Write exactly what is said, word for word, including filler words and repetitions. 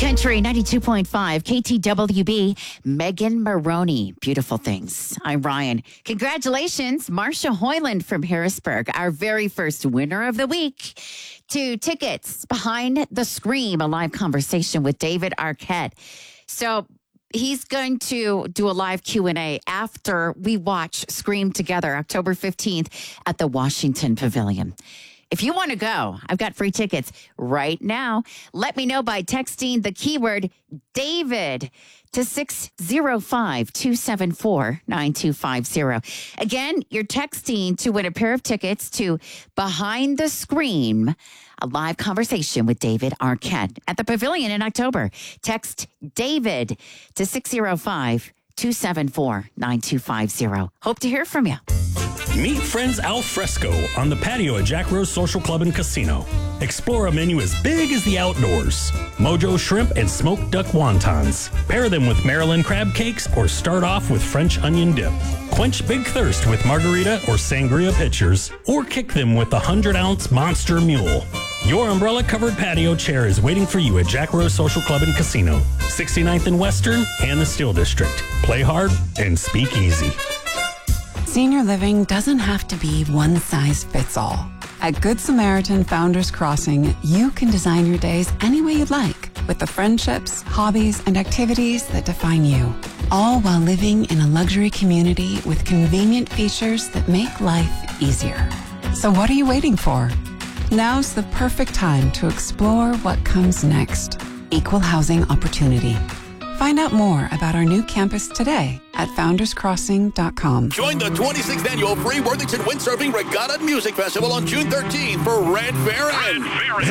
Country ninety-two point five, K T W B, Megan Maroney. Beautiful things. I'm Ryan. Congratulations, Marsha Hoyland from Harrisburg, our very first winner of the week. Two tickets, Behind the Scream, a live conversation with David Arquette. So he's going to do a live Q and A after we watch Scream together, October fifteenth at the Washington Pavilion. If you want to go, I've got free tickets right now. Let me know by texting the keyword David to six zero five, two seven four, nine two five zero. Again, you're texting to win a pair of tickets to Behind the Scream, a live conversation with David Arquette at the Pavilion in October. Text David to six zero five, two seven four, nine two five zero. Hope to hear from you. Meet friends al fresco on the patio at Jack Rose Social Club and Casino. Explore a menu as big as the outdoors. Mojo shrimp and smoked duck wontons. Pair them with Maryland crab cakes or start off with French onion dip. Quench big thirst with margarita or sangria pitchers, or kick them with the one hundred ounce Monster Mule. Your umbrella-covered patio chair is waiting for you at Jack Rose Social Club and Casino, sixty-ninth and Western and the Steel District. Play hard and speak easy. Senior living doesn't have to be one size fits all. At Good Samaritan Founders Crossing, you can design your days any way you'd like, with the friendships, hobbies, and activities that define you, all while living in a luxury community with convenient features that make life easier. So what are you waiting for? Now's the perfect time to explore what comes next. Equal housing opportunity. Find out more about our new campus today at founders crossing dot com. Join the twenty-sixth Annual Free Worthington Windsurfing Regatta Music Festival on June thirteenth for Red Baron.